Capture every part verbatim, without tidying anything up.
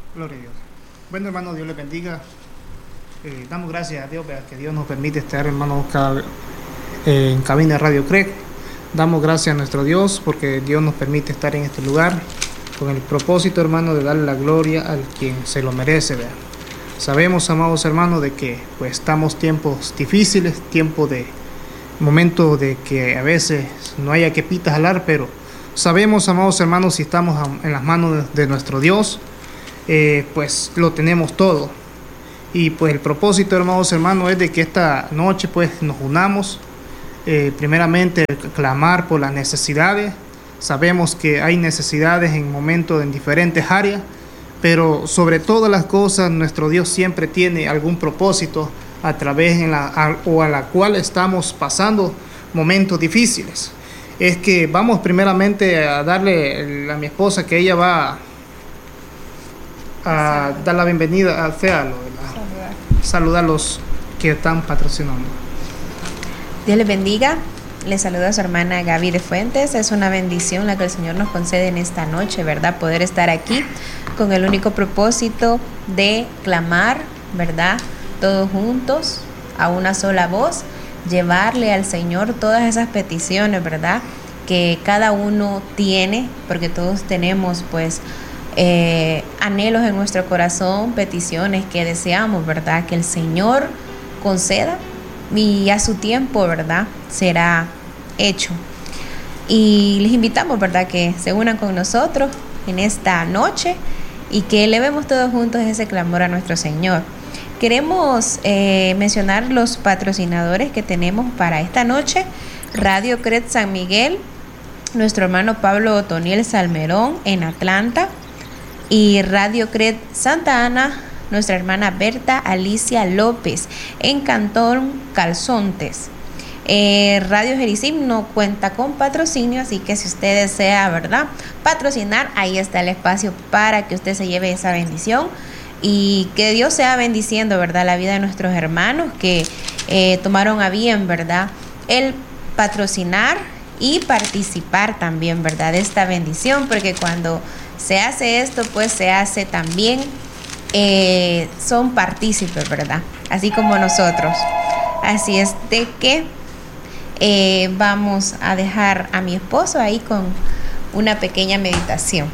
Gloria a Dios. Bueno, hermano, Dios les bendiga. Eh, damos gracias a Dios, ¿verdad? Que Dios nos permite estar, hermano, cada, eh, en cabina de Radio Creek. Damos gracias a nuestro Dios porque Dios nos permite estar en este lugar con el propósito, hermano, de darle la gloria al quien se lo merece, ¿verdad? Sabemos, amados hermanos, de que pues estamos tiempos difíciles, tiempos de momentos de que a veces no haya que pitas jalar, pero sabemos, amados hermanos, si estamos en las manos de, de nuestro Dios, eh, pues lo tenemos todo. Y pues el propósito, hermanos hermanos, es de que esta noche pues nos unamos, eh, primeramente clamar por las necesidades. Sabemos que hay necesidades en momentos en diferentes áreas, pero sobre todas las cosas nuestro Dios siempre tiene algún propósito a través en la, a, o a la cual estamos pasando momentos difíciles. Es que vamos primeramente a darle a mi esposa que ella va a dar la bienvenida a Fealo, saludar. saludar a los que están patrocinando. Dios les bendiga. Les saluda a su hermana Gaby de Fuentes. Es una bendición la que el Señor nos concede en esta noche, ¿verdad? Poder estar aquí con el único propósito de clamar, ¿verdad? Todos juntos, a una sola voz, llevarle al Señor todas esas peticiones, ¿verdad? Que cada uno tiene, porque todos tenemos, pues, eh, anhelos en nuestro corazón, peticiones que deseamos, ¿verdad? Que el Señor conceda y a su tiempo, ¿verdad? Será hecho. Y les invitamos, ¿verdad? Que se unan con nosotros en esta noche y que elevemos todos juntos ese clamor a nuestro Señor. Queremos eh, mencionar los patrocinadores que tenemos para esta noche. Radio Cret San Miguel, nuestro hermano Pablo Otoniel Salmerón en Atlanta, y Radio Cret Santa Ana, nuestra hermana Berta Alicia López en Cantón Calzontes. Eh, Radio Jericim no cuenta con patrocinio, así que si usted desea, ¿verdad?, patrocinar, ahí está el espacio para que usted se lleve esa bendición y que Dios sea bendiciendo, ¿verdad?, la vida de nuestros hermanos que eh, tomaron a bien, ¿verdad?, el patrocinar y participar también, ¿verdad?, de esta bendición, porque cuando se hace esto, pues se hace también, eh, son partícipes, ¿verdad?, así como nosotros. Así es de que eh, vamos a dejar a mi esposo ahí con una pequeña meditación.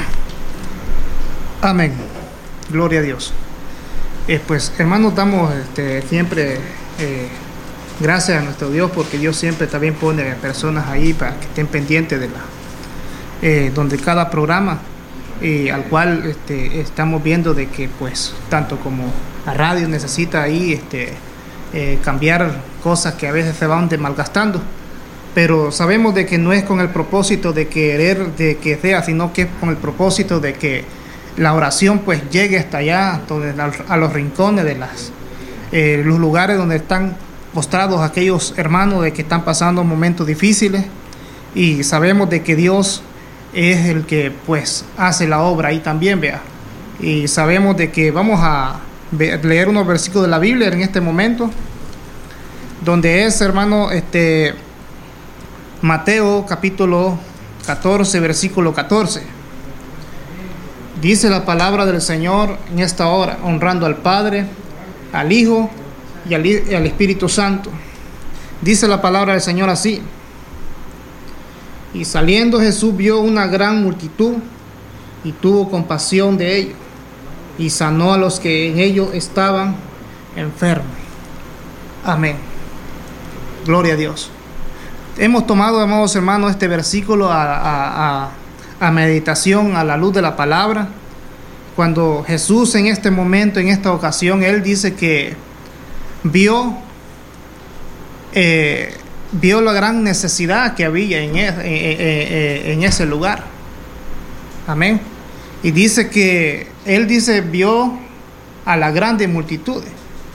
Amén. Gloria a Dios. Eh, pues hermanos, damos este, siempre eh, gracias a nuestro Dios, porque Dios siempre también pone personas ahí para que estén pendientes de la eh, donde cada programa eh, al cual este, estamos viendo de que pues tanto como la radio necesita ahí este, eh, cambiar cosas que a veces se van malgastando, pero sabemos de que no es con el propósito de querer de que sea, sino que es con el propósito de que la oración pues llegue hasta allá, donde, a los rincones de las eh, los lugares donde están postrados aquellos hermanos de que están pasando momentos difíciles, y sabemos de que Dios es el que pues hace la obra ahí también, vea. Y sabemos de que vamos a leer unos versículos de la Biblia en este momento, donde es, hermano, este Mateo capítulo catorce, versículo catorce. Dice la palabra del Señor en esta hora, honrando al Padre, al Hijo y al, y al Espíritu Santo. Dice la palabra del Señor así: y saliendo Jesús vio una gran multitud y tuvo compasión de ellos y sanó a los que en ellos estaban enfermos. Amén. Gloria a Dios. Hemos tomado, amados hermanos, este versículo a, a, a, a meditación a la luz de la palabra. Cuando Jesús en este momento, en esta ocasión, Él dice que vio eh, vio la gran necesidad que había en, es, en, en ese lugar. Amén. Y dice que Él dice vio a las grandes multitudes.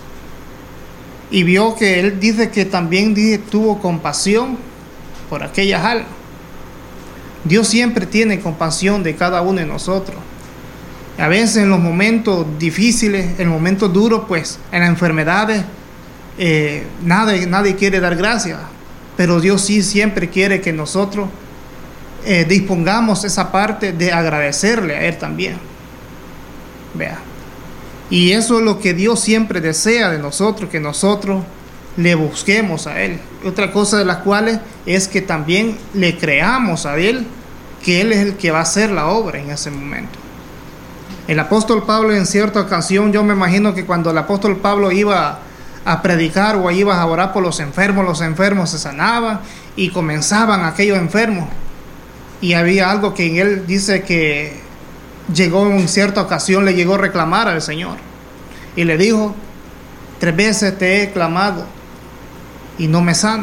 Y vio que Él dice que también dice, tuvo compasión por aquellas almas. Dios siempre tiene compasión de cada uno de nosotros. A veces en los momentos difíciles, en momentos duros, pues en las enfermedades, eh, nadie, nadie quiere dar gracias. Pero Dios sí siempre quiere que nosotros eh, dispongamos esa parte de agradecerle a Él también. Vea. Y eso es lo que Dios siempre desea de nosotros, que nosotros le busquemos a Él. Otra cosa de las cuales es que también le creamos a Él, que Él es el que va a hacer la obra en ese momento. El apóstol Pablo en cierta ocasión, yo me imagino que cuando el apóstol Pablo iba a predicar o iba a orar por los enfermos, los enfermos se sanaban y comenzaban aquellos enfermos. Y había algo que en él dice que llegó en cierta ocasión, le llegó a reclamar al Señor. Y le dijo, tres veces te he clamado y no me sana.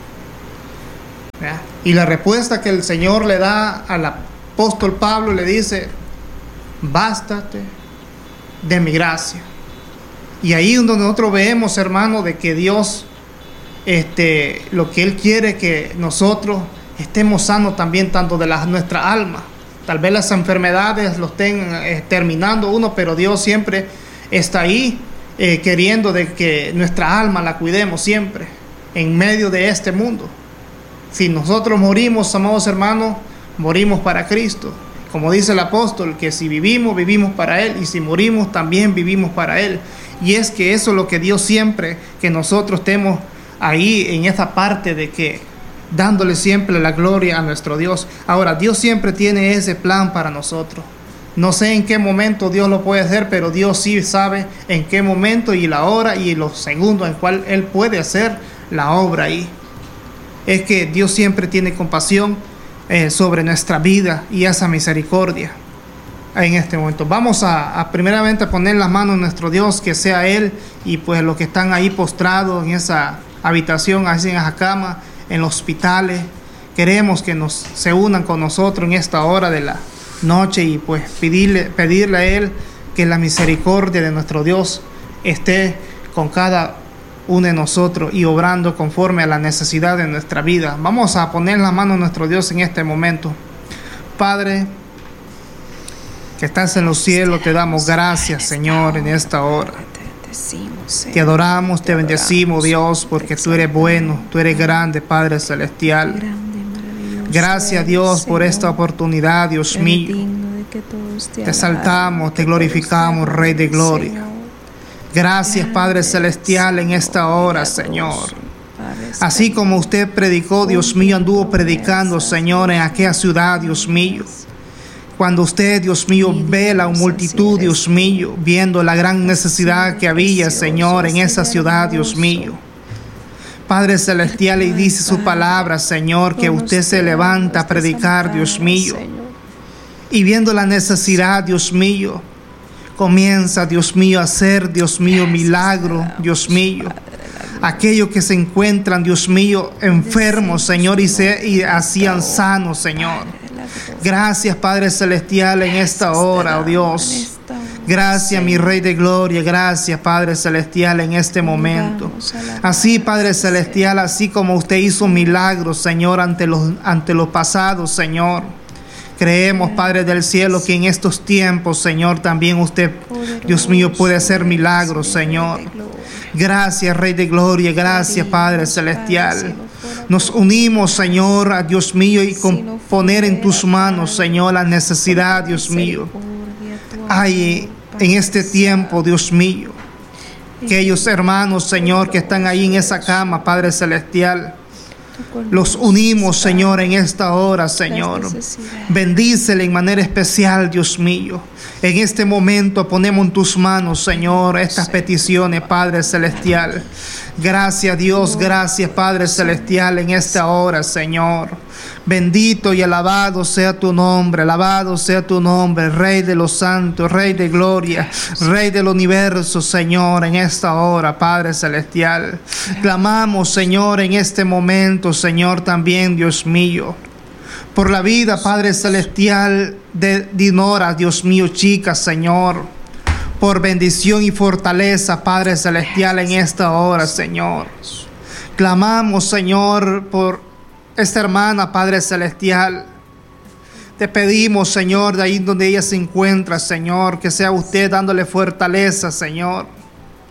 ¿Verdad? Y la respuesta que el Señor le da al apóstol Pablo le dice, bástate de mi gracia. Y ahí es donde nosotros vemos, hermano, de que Dios, este, lo que Él quiere es que nosotros estemos sanos también, tanto de la, nuestra alma. Tal vez las enfermedades lo estén eh, terminando uno, pero Dios siempre está ahí eh, queriendo de que nuestra alma la cuidemos siempre en medio de este mundo. Si nosotros morimos, amados hermanos, morimos para Cristo. Como dice el apóstol, que si vivimos, vivimos para Él, y si morimos, también vivimos para Él. Y es que eso es lo que Dios siempre, que nosotros estemos ahí en esa parte de que dándole siempre la gloria a nuestro Dios. Ahora, Dios siempre tiene ese plan para nosotros. No sé en qué momento Dios lo puede hacer, pero Dios sí sabe en qué momento y la hora y los segundos en cual Él puede hacer la obra ahí. Es que Dios siempre tiene compasión eh, sobre nuestra vida y esa misericordia en este momento. Vamos a, a primeramente poner las manos en nuestro Dios, que sea Él y pues los que están ahí postrados en esa habitación, así en esa cama, en los hospitales. Queremos que nos se unan con nosotros en esta hora de la noche y pues pedirle, pedirle a Él que la misericordia de nuestro Dios esté con cada uno de nosotros y obrando conforme a la necesidad de nuestra vida. Vamos a poner la mano a nuestro Dios en este momento. Padre, que estás en los cielos, te damos gracias, Señor, en esta hora. Te adoramos, te bendecimos, Dios, porque tú eres bueno, tú eres grande, Padre Celestial. Gracias, Dios, por esta oportunidad, Dios mío. Te exaltamos, te glorificamos, Rey de Gloria. Gracias, Padre Celestial, en esta hora, Señor. Así como usted predicó, Dios mío, anduvo predicando, Señor, en aquella ciudad, Dios mío. Cuando usted, Dios mío, ve la multitud, Dios mío, viendo la gran necesidad que había, Señor, en esa ciudad, Dios mío. Padre Celestial, y dice su palabra, Señor, que usted se levanta a predicar, Dios mío. Y viendo la necesidad, Dios mío, comienza, Dios mío, a hacer, Dios mío, milagro, Dios mío. Aquellos que se encuentran, Dios mío, enfermos, Señor, y, se, y hacían sanos, Señor. Gracias, Padre Celestial, en esta hora, oh Dios. Gracias, mi Rey de Gloria. Gracias, Padre Celestial, en este momento. Así, Padre Celestial, así como usted hizo milagros, Señor, ante los, ante los pasados, Señor. Creemos, Padre del cielo, que en estos tiempos, Señor, también usted, Dios mío, puede hacer milagros, Señor. Gracias, Rey de Gloria. Gracias, Padre Celestial. Nos unimos, Señor, a Dios mío, y con poner en tus manos, Señor, la necesidad, Dios mío. Hay en este tiempo, Dios mío, aquellos hermanos, Señor, que están ahí en esa cama, Padre Celestial. Los unimos, Señor, en esta hora, Señor. Bendícele en manera especial, Dios mío. En este momento ponemos en tus manos, Señor, estas peticiones, Padre Celestial. Gracias, Dios, gracias, Padre Celestial, en esta hora, Señor. Bendito y alabado sea tu nombre, alabado sea tu nombre, Rey de los santos, Rey de gloria, Rey del universo, Señor, en esta hora, Padre Celestial. Clamamos, Señor, en este momento, Señor, también, Dios mío, por la vida, Padre Celestial, de Dinora, Dios mío, chica, Señor. Por bendición y fortaleza, Padre Celestial, en esta hora, Señor. Clamamos, Señor, por esta hermana, Padre Celestial. Te pedimos, Señor, de ahí donde ella se encuentra, Señor, que sea usted dándole fortaleza, Señor.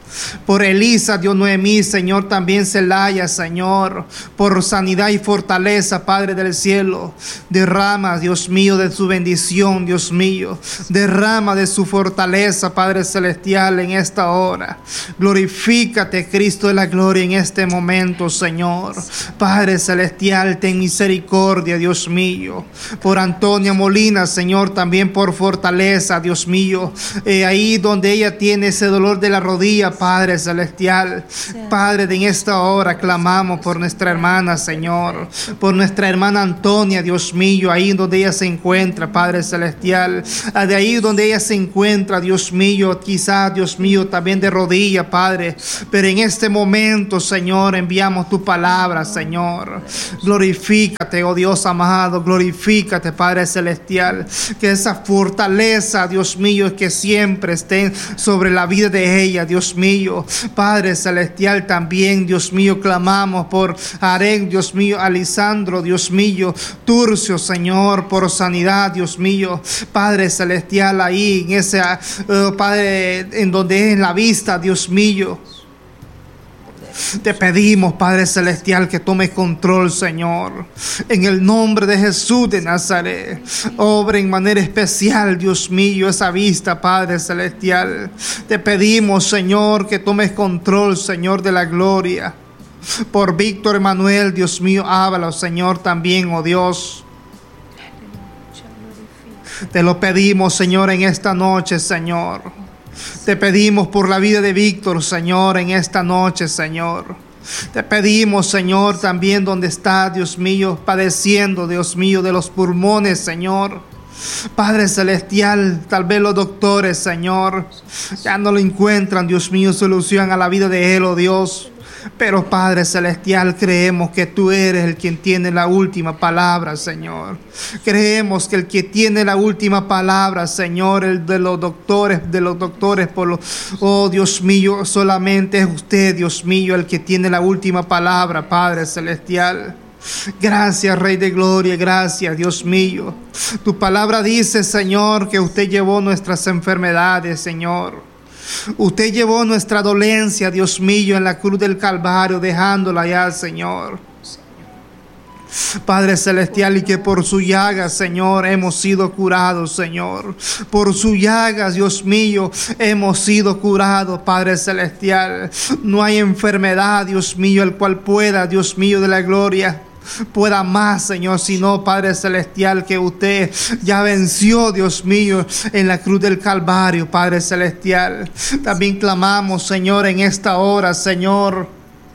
Por Elisa, Dios Noemí, Señor, también Celaya, Señor, por sanidad y fortaleza, Padre del cielo. Derrama, Dios mío, de su bendición, Dios mío. Derrama de su fortaleza, Padre celestial, en esta hora. Glorifícate, Cristo de la gloria, en este momento, Señor. Padre celestial, ten misericordia, Dios mío. Por Antonia Molina, Señor, también por fortaleza, Dios mío. Eh, ahí donde ella tiene ese dolor de la rodilla, Padre celestial, Padre, en esta hora clamamos por nuestra hermana, Señor, por nuestra hermana Antonia, Dios mío, ahí donde ella se encuentra, Padre celestial, de ahí donde ella se encuentra, Dios mío, quizás, Dios mío, también de rodilla, Padre, pero en este momento, Señor, enviamos tu palabra, Señor. Glorifícate, oh Dios amado, glorifícate, Padre celestial, que esa fortaleza, Dios mío, que siempre esté sobre la vida de ella, Dios mío. Padre celestial, también, Dios mío, clamamos por Aren, Dios mío, Alisandro, Dios mío, Turcio, Señor, por sanidad, Dios mío, Padre celestial, ahí en ese, uh, Padre, en donde es la vista, Dios mío. Te pedimos, Padre celestial, que tomes control, Señor, en el nombre de Jesús de Nazaret. Obra en manera especial, Dios mío, esa vista, Padre celestial. Te pedimos, Señor, que tomes control, Señor de la gloria. Por Víctor Emanuel, Dios mío, háblalo, Señor, también, oh Dios. Te lo pedimos, Señor, en esta noche, Señor. Te pedimos por la vida de Víctor, Señor, en esta noche, Señor. Te pedimos, Señor, también donde está, Dios mío, padeciendo, Dios mío, de los pulmones, Señor. Padre celestial, tal vez los doctores, Señor, ya no lo encuentran, Dios mío, solución a la vida de él, oh Dios. Pero Padre celestial, creemos que tú eres el quien tiene la última palabra, Señor. Creemos que el que tiene la última palabra, Señor, el de los doctores, de los doctores, por los, oh Dios mío, solamente es usted, Dios mío, el que tiene la última palabra, Padre celestial. Gracias, Rey de Gloria, gracias, Dios mío. Tu palabra dice, Señor, que usted llevó nuestras enfermedades, Señor. Usted llevó nuestra dolencia, Dios mío, en la cruz del Calvario, dejándola ya, Señor. Padre celestial, y que por su llaga, Señor, hemos sido curados, Señor. Por su llaga, Dios mío, hemos sido curados, Padre celestial. No hay enfermedad, Dios mío, el cual pueda, Dios mío de la gloria, pueda más, Señor, sino, Padre celestial, que usted ya venció, Dios mío, en la cruz del Calvario, Padre celestial. También clamamos, Señor, en esta hora, Señor,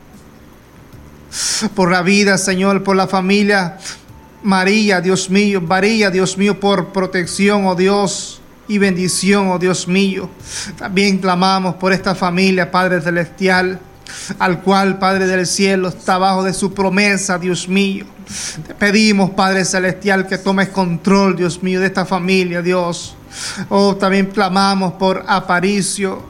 por la vida, Señor, por la familia María, Dios mío, María, Dios mío, por protección, oh Dios, y bendición, oh Dios mío. También clamamos por esta familia, Padre celestial, al cual, Padre del cielo, está bajo de su promesa, Dios mío. Te pedimos, Padre celestial, que tomes control, Dios mío, de esta familia, Dios. Oh, también clamamos por Aparicio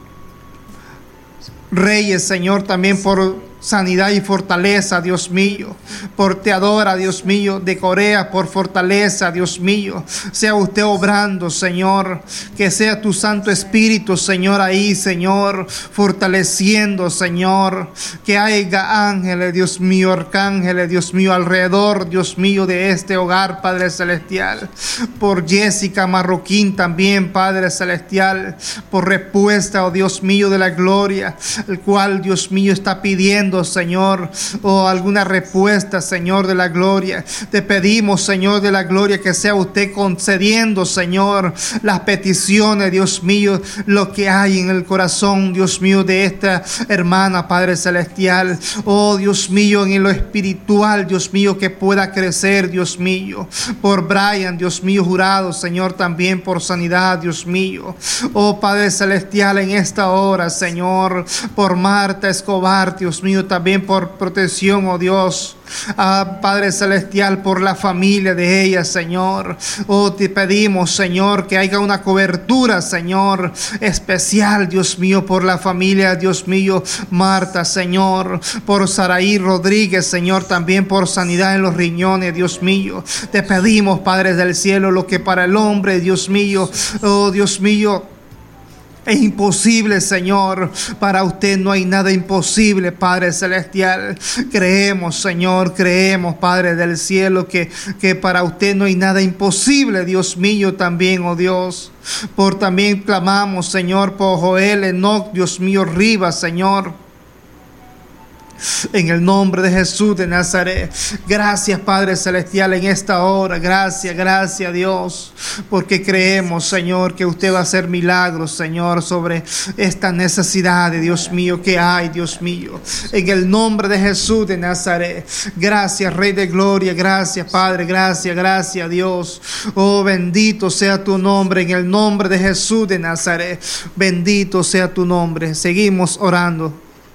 Reyes, Señor, también por sanidad y fortaleza, Dios mío. Por Teodora, Dios mío, de Corea, por fortaleza, Dios mío. Sea usted obrando, Señor. Que sea tu Santo Espíritu, Señor, ahí, Señor, fortaleciendo, Señor. Que haya ángeles, Dios mío, arcángeles, Dios mío, alrededor, Dios mío, de este hogar, Padre celestial. Por Jessica Marroquín también, Padre celestial. Por respuesta, oh Dios mío, de la gloria, el cual, Dios mío, está pidiendo, Señor, o oh, alguna respuesta, Señor de la gloria. Te pedimos, Señor de la gloria, que sea usted concediendo, Señor, las peticiones, Dios mío, lo que hay en el corazón, Dios mío, de esta hermana, Padre celestial. Oh, Dios mío, en lo espiritual, Dios mío, que pueda crecer, Dios mío. Por Brian, Dios mío, Jurado, Señor, también por sanidad, Dios mío. Oh, Padre celestial, en esta hora, Señor, por Marta Escobar, Dios mío, también por protección, oh Dios. Ah, Padre celestial, por la familia de ella, Señor. Oh, te pedimos, Señor, que haya una cobertura, Señor, especial, Dios mío, por la familia, Dios mío, Marta, Señor, por Saraí Rodríguez, Señor, también por sanidad en los riñones, Dios mío. Te pedimos, Padre del cielo, lo que para el hombre, Dios mío, oh Dios mío, es imposible, Señor. Para usted no hay nada imposible, Padre Celestial. Creemos, Señor, creemos, Padre del cielo, que, que para usted no hay nada imposible, Dios mío, también, oh Dios. Por también clamamos, Señor, por Joel, Enoch, Dios mío, Rivas, Señor. En el nombre de Jesús de Nazaret. Gracias, Padre Celestial, en esta hora. Gracias, gracias, Dios. Porque creemos, Señor, que usted va a hacer milagros, Señor, sobre esta necesidad, Dios mío, que hay, Dios mío. En el nombre de Jesús de Nazaret. Gracias, Rey de Gloria. Gracias, Padre. Gracias, gracias, Dios. Oh, bendito sea tu nombre. En el nombre de Jesús de Nazaret. Bendito sea tu nombre. Seguimos orando.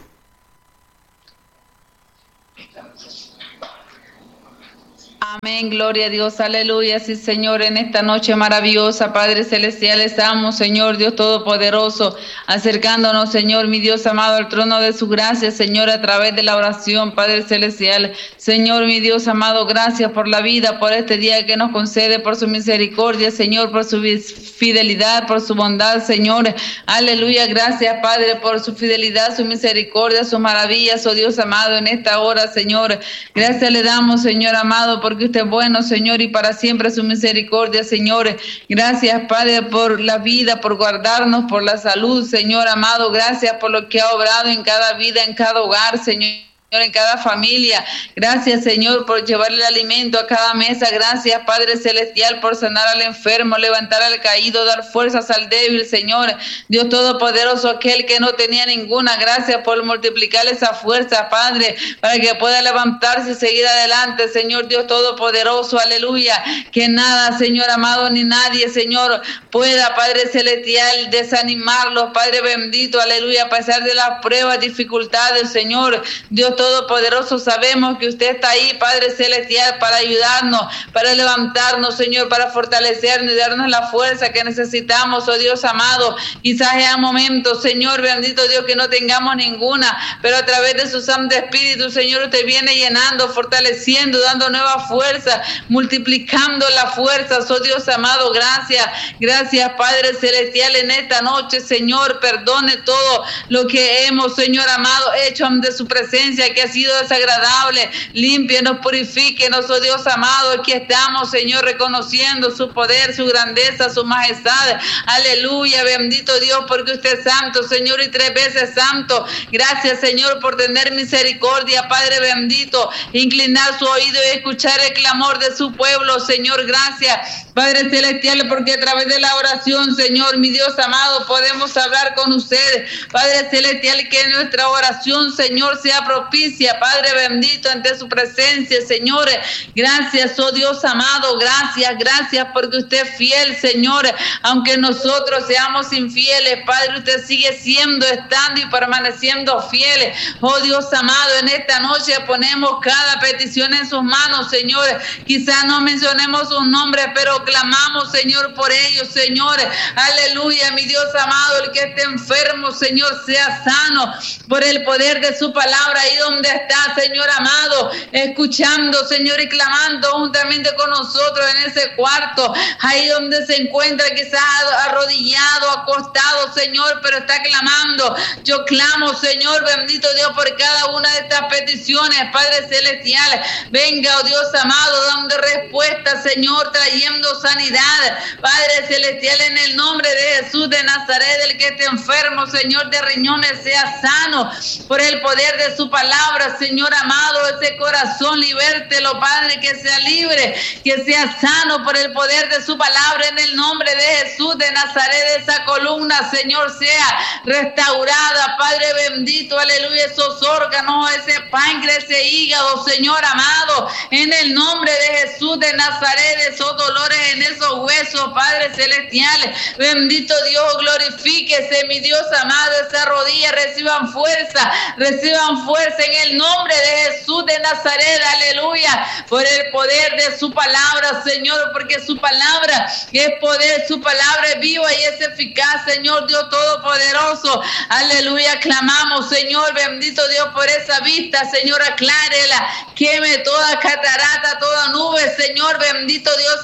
Amén, gloria a Dios, aleluya, sí, Señor, en esta noche maravillosa, Padre Celestial, estamos, Señor, Dios Todopoderoso, acercándonos, Señor, mi Dios amado, al trono de su gracia, Señor, a través de la oración, Padre Celestial. Señor, mi Dios amado, gracias por la vida, por este día que nos concede, por su misericordia, Señor, por su fidelidad, por su bondad, Señor, aleluya, gracias, Padre, por su fidelidad, su misericordia, sus maravillas, oh Dios amado, en esta hora, Señor, gracias le damos, Señor amado, porque usted es bueno, Señor, y para siempre su misericordia, Señor. Gracias, Padre, por la vida, por guardarnos, por la salud, Señor amado. Gracias por lo que ha obrado en cada vida, en cada hogar, Señor, en cada familia. Gracias, Señor, por llevarle el alimento a cada mesa. Gracias, Padre Celestial, por sanar al enfermo, levantar al caído, dar fuerzas al débil, Señor. Dios Todopoderoso, aquel que no tenía ninguna. Gracias por multiplicar esa fuerza, Padre, para que pueda levantarse y seguir adelante, Señor Dios Todopoderoso. Aleluya. Que nada, Señor amado, ni nadie, Señor, pueda, Padre Celestial, desanimarlos, Padre bendito. Aleluya. A pesar de las pruebas, dificultades, Señor Dios Todopoderoso, sabemos que usted está ahí, Padre Celestial, para ayudarnos, para levantarnos, Señor, para fortalecernos y darnos la fuerza que necesitamos, oh Dios amado. Quizás haya momentos, Señor, bendito Dios, que no tengamos ninguna, pero a través de su Santo Espíritu, Señor, usted viene llenando, fortaleciendo, dando nueva fuerza, multiplicando las fuerzas, oh Dios amado. Gracias, gracias, Padre Celestial, en esta noche, Señor, perdone todo lo que hemos, Señor amado, hecho ante su presencia, que ha sido desagradable. Límpienos, purifíquenos, oh Dios amado. Aquí estamos, Señor, reconociendo su poder, su grandeza, su majestad. Aleluya, bendito Dios, porque usted es santo, Señor, y tres veces santo. Gracias, Señor, por tener misericordia, Padre bendito, inclinar su oído y escuchar el clamor de su pueblo, Señor. Gracias, Padre Celestial, porque a través de la oración, Señor, mi Dios amado, podemos hablar con usted, Padre Celestial, que nuestra oración, Señor, sea propicia, Padre bendito, ante su presencia, Señor. Gracias, oh Dios amado, gracias, gracias, porque usted es fiel, Señor, aunque nosotros seamos infieles, Padre, usted sigue siendo, estando y permaneciendo fiel. Oh Dios amado, en esta noche ponemos cada petición en sus manos, Señor. Quizás no mencionemos sus nombres, pero clamamos, Señor, por ellos, Señor. Aleluya, mi Dios amado, el que esté enfermo, Señor, sea sano por el poder de su palabra. Ahí donde está, Señor amado, escuchando, Señor, y clamando juntamente con nosotros en ese cuarto, ahí donde se encuentra quizás arrodillado, acostado, Señor, pero está clamando. Yo clamo, Señor, bendito Dios, por cada una de estas peticiones, Padre Celestial. Venga, oh Dios amado, dando respuesta, Señor, trayendo sanidad, Padre Celestial, en el nombre de Jesús de Nazaret. El que esté enfermo, Señor, de riñones, sea sano por el poder de su palabra, Señor amado. Ese corazón, libértelo, Padre, que sea libre, que sea sano por el poder de su palabra, en el nombre de Jesús de Nazaret. Esa columna, Señor, sea restaurada, Padre bendito, aleluya. Esos órganos, ese páncreas, ese hígado, Señor amado, en el nombre de Jesús de Nazaret. Esos dolores en esos huesos, Padre Celestial, bendito Dios, glorifíquese, mi Dios amado. Esas rodillas reciban fuerza, reciban fuerza en el nombre de Jesús de Nazaret, aleluya, por el poder de su palabra, Señor, porque su palabra es poder, su palabra es viva y es eficaz, Señor Dios Todopoderoso, aleluya. Clamamos, Señor, bendito Dios, por esa vista, Señor, aclárela, queme toda catarata, toda nube, Señor, bendito Dios, ahora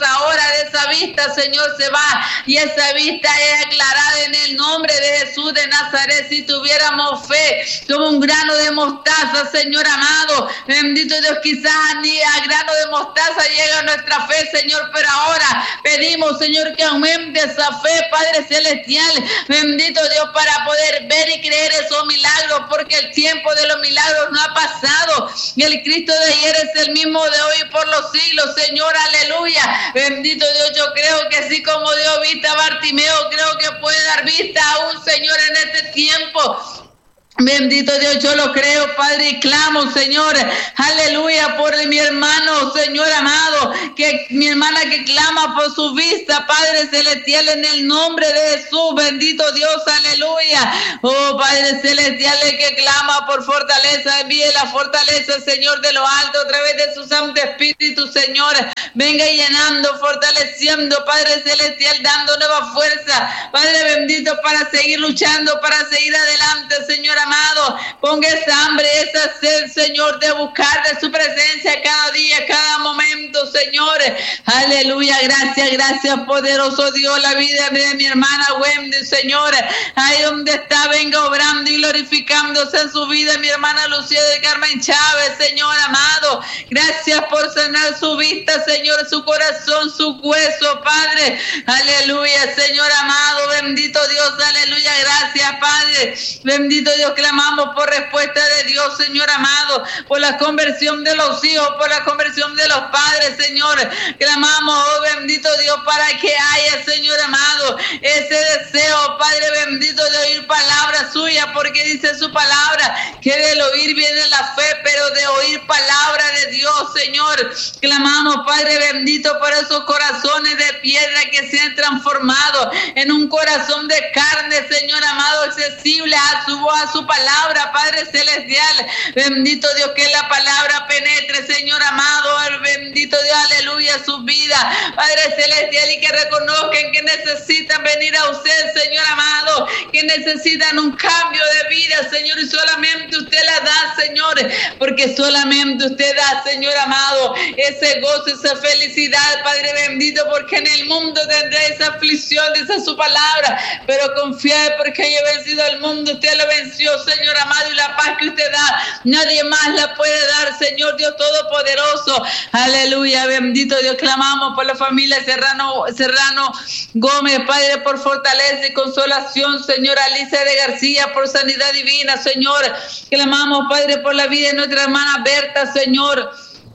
de esa vista, Señor, se va y esa vista es aclarada en el nombre de Jesús de Nazaret. Si tuviéramos fe como un grano de mostaza, Señor amado, bendito Dios, quizás ni a grano de mostaza llega nuestra fe, Señor, pero ahora pedimos, Señor, que aumente esa fe, Padre celestial, bendito Dios, para poder ver y creer esos milagros, porque el tiempo de los milagros no ha pasado y el Cristo de ayer es el mismo de hoy por los siglos, Señor, aleluya, bendito Dios. Yo creo que así como dio vista a Bartimeo, creo que puede dar vista a un Señor en este tiempo. Bendito Dios, yo lo creo, Padre, y clamo, Señor, aleluya, por mi hermano, Señor amado, que mi hermana que clama por su vista, Padre celestial, en el nombre de Jesús, bendito Dios, aleluya. Oh, Padre celestial, el que clama por fortaleza, envíe la fortaleza, Señor, de lo alto, a través de su Santo Espíritu, Señor, venga llenando, fortaleciendo, Padre celestial, dando nueva fuerza, Padre bendito, para seguir luchando, para seguir adelante, Señor amado. Ponga esa hambre, esa sed, Señor, de buscar de su presencia cada día, cada momento, Señor. Aleluya, gracias, gracias, poderoso Dios, la vida de mi hermana Wendy, Señor. Ahí donde está, venga obrando y glorificándose en su vida, mi hermana Lucía del Carmen Chávez, Señor amado. Gracias por sanar su vista, Señor, su corazón, su hueso, Padre. Aleluya, Señor amado, bendito Dios, aleluya, gracias, Padre. Bendito Dios, clamamos por respuesta de Dios, Señor amado, por la conversión de los hijos, por la conversión de los padres, Señor. Clamamos, oh bendito Dios, para que haya, Señor amado, ese deseo, Padre bendito, de oír palabra suya, porque dice su palabra que del oír viene la fe, pero de oír palabra de Dios, Señor. Clamamos, Padre bendito, por esos corazones de piedra que se han transformado en un corazón de carne, Señor amado, accesible a su voz, a su palabra, Padre celestial. Bendito Dios, que la palabra penetre, Señor amado, el bendito Dios, aleluya, su vida, Padre celestial, y que reconozcan que necesitan venir a usted, Señor amado, que necesitan un cambio de vida, Señor, y solamente usted la da, Señor, porque solamente usted da, Señor amado, ese gozo, esa felicidad, Padre bendito, porque en el mundo tendrá esa aflicción, dice su palabra, pero confiad porque yo he vencido al mundo, usted lo venció, Señor amado, y la paz que usted da, nadie más la puede dar, Señor Dios Todopoderoso. Aleluya, bendito Dios, clamamos por la familia Serrano, Serrano Gómez, Padre, por fortaleza y consolación, Señor. Alicia de García, por sanidad divina, Señor. Clamamos, Padre, por la vida de nuestra hermana Berta, Señor.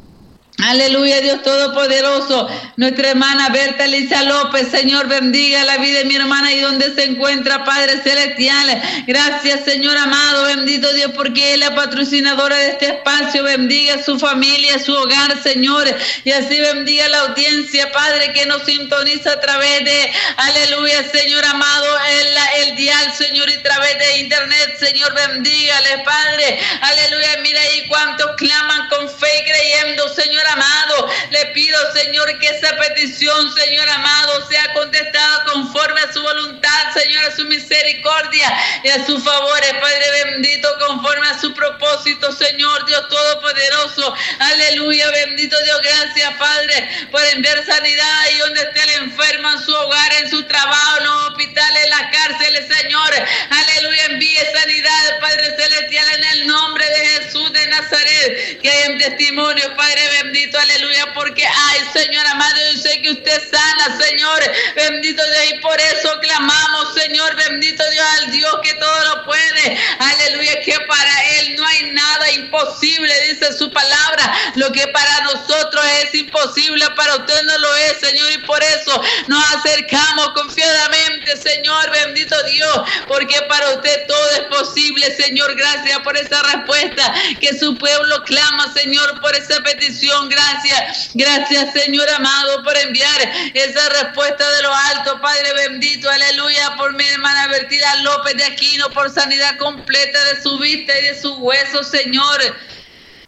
Aleluya, Dios Todopoderoso. Nuestra hermana Berta Elisa López, Señor, bendiga la vida de mi hermana y donde se encuentra, Padre celestial. Gracias, Señor amado, bendito Dios, porque es la patrocinadora de este espacio. Bendiga su familia, su hogar, Señor, y así bendiga la audiencia, Padre, que nos sintoniza a través de, aleluya, Señor amado, el, el dial, Señor, y a través de internet, Señor, bendígale, Padre. Aleluya, mira ahí cuántos claman con fe y creyendo, Señor amado. Le pido, Señor, que esa petición, Señor amado, sea contestada conforme a su voluntad, Señor, a su misericordia y a sus favores, Padre bendito, conforme a su propósito, Señor Dios Todopoderoso. Aleluya, bendito Dios, gracias, Padre, por enviar sanidad ahí donde esté el enfermo, en su hogar, en su trabajo, en los hospitales, en las cárceles, Señor. Aleluya, envíe sanidad, Padre celestial, en el nombre de Jesús de Nazaret, que hayan testimonios, Padre bendito. Bendito, aleluya, porque ay, Señor amado, yo sé que usted sana, Señor, bendito Dios, y por eso clamamos, Señor, bendito Dios, al Dios que todo lo puede, aleluya, que para Él no hay nada imposible, dice su palabra. Lo que para nosotros es imposible, para usted no lo es, Señor, y por eso nos acercamos confiadamente, Señor, bendito Dios, porque para usted todo es posible, Señor. Gracias por esa respuesta que su pueblo clama, Señor, por esa petición. Gracias, gracias, Señor amado, por enviar esa respuesta de lo alto, Padre bendito, aleluya, por mi hermana Bertila López de Aquino, por sanidad completa de su vista y de sus huesos, Señor.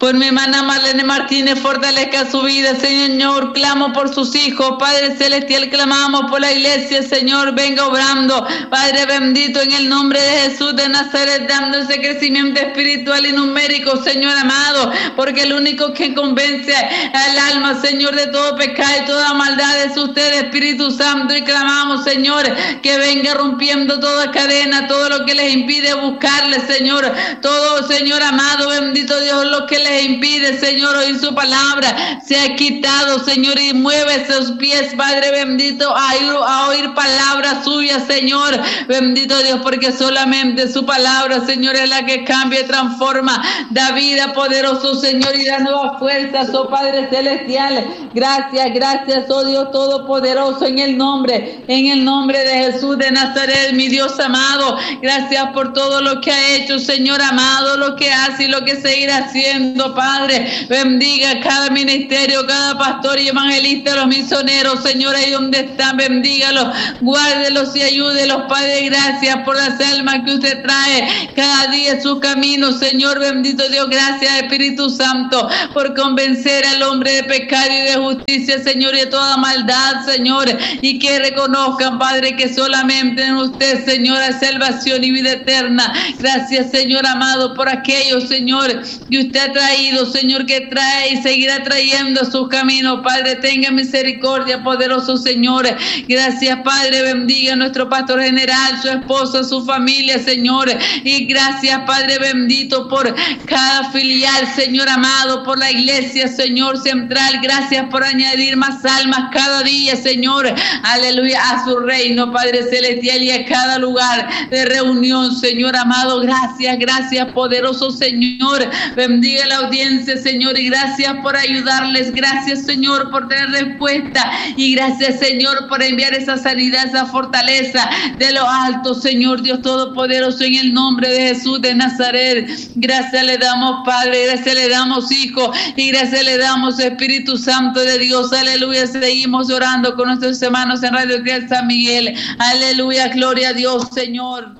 Por mi hermana Marlene Martínez, fortalezca su vida, Señor. Clamo por sus hijos, Padre Celestial, clamamos por la iglesia, Señor. Venga obrando, Padre bendito, en el nombre de Jesús de Nazaret, dando ese crecimiento espiritual y numérico, Señor amado, porque el único que convence al alma, Señor, de todo pecado y toda maldad es usted, Espíritu Santo. Y clamamos, Señor, que venga rompiendo toda cadena, todo lo que les impide buscarle, Señor. Todo, Señor amado, bendito Dios, lo que les impide, Señor, oír su palabra, se ha quitado, Señor, y mueve sus pies, Padre bendito, a oír, a oír palabras suyas, Señor, bendito Dios, porque solamente su palabra, Señor, es la que cambia y transforma, da vida, poderoso, Señor, y da nuevas fuerzas, oh Padre Celestial. Gracias, gracias, oh Dios Todopoderoso, en el nombre, en el nombre de Jesús de Nazaret, mi Dios amado. Gracias por todo lo que ha hecho, Señor amado, lo que hace y lo que seguirá haciendo, Padre. Bendiga cada ministerio, cada pastor y evangelista, los misioneros, Señor, ahí donde están, bendígalos, guárdelos y ayúdelos, Padre. Gracias por las almas que usted trae cada día en sus caminos, Señor, bendito Dios. Gracias, Espíritu Santo, por convencer al hombre de pecado y de justicia, Señor, y de toda maldad, Señor, y que reconozcan, Padre, que solamente en usted, Señor, hay salvación y vida eterna. Gracias, Señor amado, por aquellos, Señor, que usted ha traído, Señor, que trae y seguirá trayendo a sus caminos, Padre. Tenga misericordia, poderoso Señor. Gracias, Padre, bendiga a nuestro pastor general, su esposa, su familia, Señor, y gracias, Padre bendito, por cada filial, Señor amado, por la iglesia, Señor, central. Gracias por añadir más almas cada día, Señor, aleluya, a su reino, Padre Celestial, y a cada lugar de reunión, Señor amado. Gracias, gracias, poderoso Señor. Bendiga la audiencia, Señor, y gracias por ayudarles. Gracias, Señor, por tener respuesta, y gracias, Señor, por enviar esa sanidad, esa fortaleza de lo alto, Señor Dios Todopoderoso, en el nombre de Jesús de Nazaret. Gracias le damos, Padre, gracias le damos, Hijo, y gracias le damos, Espíritu Santo de Dios. Aleluya. Seguimos orando con nuestros hermanos en Radio Cristiana San Miguel. Aleluya, gloria a Dios, Señor.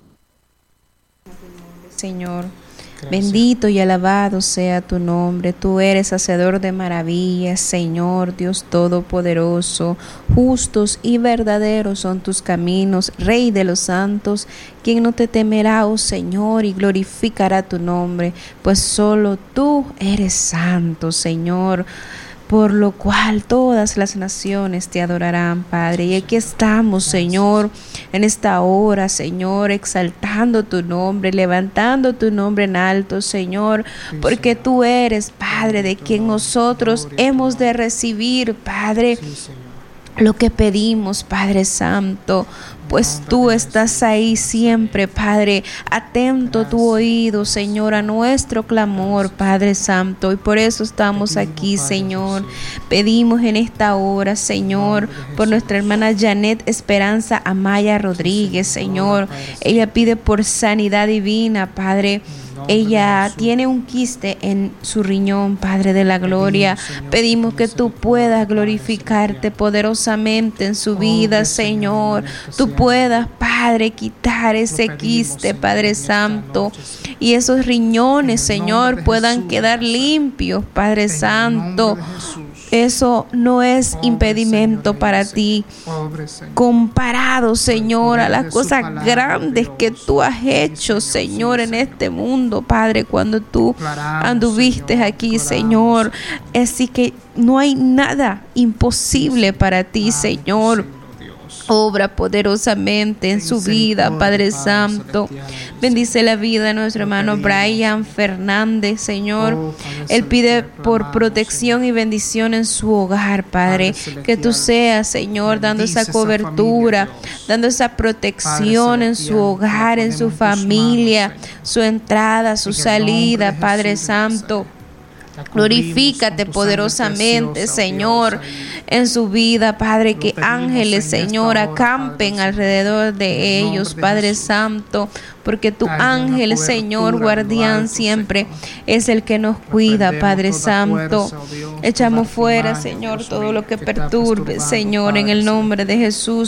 Señor, gracias. Bendito y alabado sea tu nombre. Tú eres hacedor de maravillas, Señor Dios Todopoderoso. Justos y verdaderos son tus caminos, Rey de los santos. Quien no te temerá, oh Señor, y glorificará tu nombre, pues solo tú eres santo, Señor. Por lo cual todas las naciones te adorarán, Padre. Y aquí estamos, Señor, en esta hora, Señor, exaltando tu nombre, levantando tu nombre en alto, Señor, porque tú eres, Padre, de quien nosotros hemos de recibir, Padre, lo que pedimos, Padre Santo, pues tú estás ahí siempre, Padre, atento tu oído, Señor, a nuestro clamor, Padre Santo, y por eso estamos aquí, Señor. Pedimos en esta hora, Señor, por nuestra hermana Janet Esperanza Amaya Rodríguez, Señor. Ella pide por sanidad divina, Padre. Ella tiene un quiste en su riñón, Padre de la gloria. Pedimos que tú puedas glorificarte poderosamente en su vida, Señor. Tú puedas, Padre, quitar ese quiste, Padre Santo, y esos riñones, Señor, puedan quedar limpios, Padre Santo. Eso no es impedimento para ti, comparado, Señor, a las cosas grandes que tú has hecho, Señor, en este mundo, Padre, cuando tú anduviste aquí, Señor. Así que no hay nada imposible para ti, Señor. Obra poderosamente en su vida, Padre Santo. Bendice la vida de nuestro hermano Brian Fernández, Señor. Él pide por protección y bendición en su hogar, Padre. Que tú seas, Señor, dando esa cobertura, dando esa protección en su hogar, en su familia, su entrada, su salida, Padre Santo. Glorifícate poderosamente, Señor, en su vida, Padre, que ángeles, Señor, acampen alrededor de ellos, Padre Santo, porque tu ángel, Señor, guardián siempre es el que nos cuida, Padre Santo. Echamos fuera, Señor, todo lo que perturbe, Señor, en el nombre de Jesús.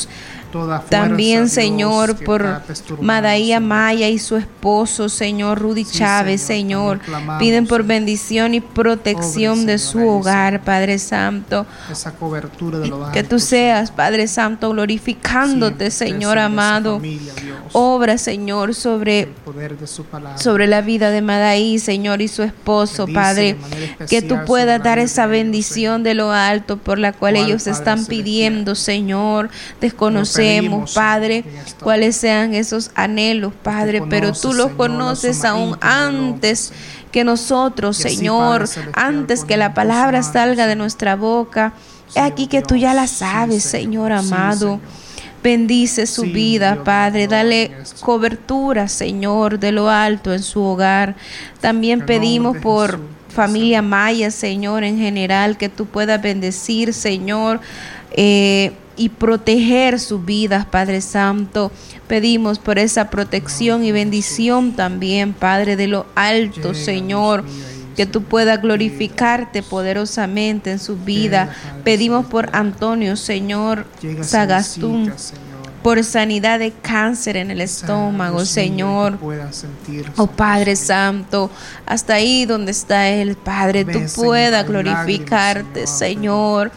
toda fuerza, También, Dios, Señor, que por está perturbando, Madaía Señor. Maya y su esposo, Señor, Rudy Sí, Chávez, Señor, Señor. también clamamos, Piden por Señor. bendición y protección Obre, de Señor, su ahí, hogar, Señor. Padre Santo. Esa cobertura de lo Que alto, tú seas, Señor. Padre Santo, glorificándote, Siempre esté Señor sobre esa amado. familia, Dios. Obra, Señor, sobre El poder de su palabra. sobre la vida de Madaí, Señor, y su esposo, Bendice Padre, de manera especial que tú sobre puedas la dar vida esa de ellos, bendición Señor. de lo alto por la cual Cual, ellos Padre están celestial, pidiendo, Señor. Lo Desconocemos, pedimos, Padre, Señor, en esta cuáles sean esos anhelos, Padre, pero tú conoces, los Señor, la conoces zona aún íntima del hombre, antes Señor. que nosotros, Y así, Señor, Padre celestial, antes que la ponemos tus palabra manos, salga de Señor. nuestra boca. He Sí, aquí oh que tú ya la Dios, sí, sabes, Señor. Señor Sí, amado. Señor. Bendice su Sí, vida, Dios de Padre. la Dale gloria, esto. cobertura, Señor, de lo alto en su hogar. También En el pedimos nombre de por Jesús, familia Maya, Señor, en general, que tú puedas bendecir, Señor, eh, y proteger sus vidas, Padre Santo. Pedimos por esa protección y bendición también, Padre, de lo alto, Llega, Señor. Dios mío, ahí, Que tú Señor. puedas glorificarte poderosamente en su vida. Llega, Padre Pedimos por celestial. Antonio, Señor Llega Sagastún, Señorita, Señor. por sanidad de cáncer en el Esa, estómago, Dios mío, Señor. que puedan sentir, Oh Señor, Padre sí. Santo, hasta ahí donde está el Padre, Ven, tú Señor, puedas hay lágrimas, glorificarte, Señor, Señor.